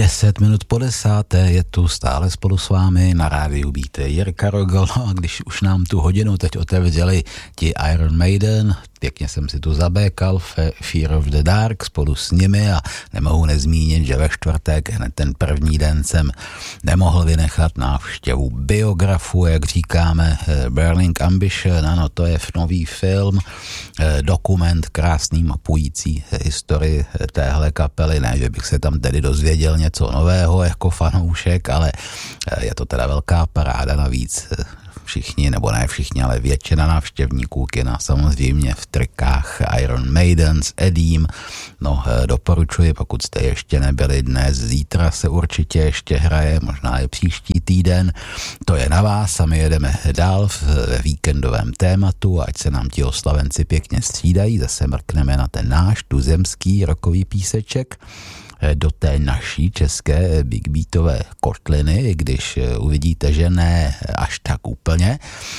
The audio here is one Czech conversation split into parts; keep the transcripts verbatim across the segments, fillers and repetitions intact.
Deset minut po desáté je tu stále spolu s vámi na rádiu Beat Jirka Rogl, a když už nám tu hodinu teď otevřeli ti Iron Maiden, pěkně jsem si tu zabékal Fear of the Dark spolu s nimi a nemohu nezmínit, že ve čtvrtek, hned ten první den jsem nemohl vynechat návštěvu biografu, jak říkáme, Burning Ambition, ano, to je nový film, dokument krásný mapující historii téhle kapely, ne, že bych se tam tedy dozvěděl něco nového jako fanoušek, ale je to teda velká paráda, navíc všichni, nebo ne všichni, ale většina návštěvníků kina samozřejmě v trikách Iron Maiden s Eddiem. No, doporučuji, pokud jste ještě nebyli dnes, zítra se určitě ještě hraje, možná je příští týden. To je na vás a my jedeme dál ve víkendovém tématu, ať se nám ti oslavenci pěkně střídají, zase mrkneme na ten náš tuzemský rockový píseček do té naší české big beatové kotliny, když uvidíte, že ne až tak úplně.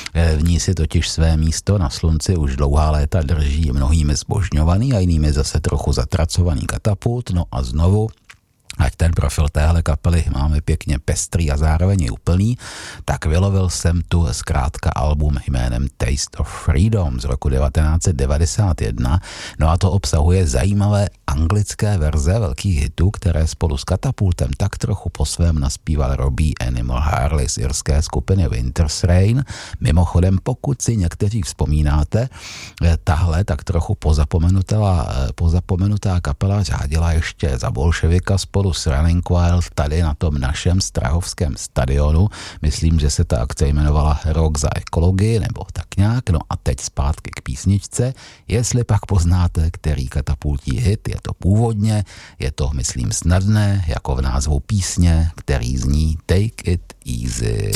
V ní si totiž své místo na slunci už dlouhá léta drží mnohými zbožňovaný a jinými zase trochu zatracovaný Katapult. No a znovu, ať ten profil téhle kapely máme pěkně pestrý a zároveň úplný, tak vylovil jsem tu zkrátka album jménem Taste of Freedom z roku devatenáct set devadesát jedna, no a to obsahuje zajímavé anglické verze velkých hitů, které spolu s Katapultem tak trochu po svém naspíval Robbie Animal Harley z irské skupiny Winter's Rain. Mimochodem, pokud si někteří vzpomínáte, tahle tak trochu pozapomenutá, pozapomenutá kapela řádila ještě za bolševika spolu s Running Wild tady na tom našem strahovském stadionu. Myslím, že se ta akce jmenovala Rock za ekologii, nebo tak nějak. No a teď zpátky k písničce. Jestli pak poznáte, který Katapultí hit je to původně, je to, myslím, snadné, jako v názvu písně, který zní Take It Easy.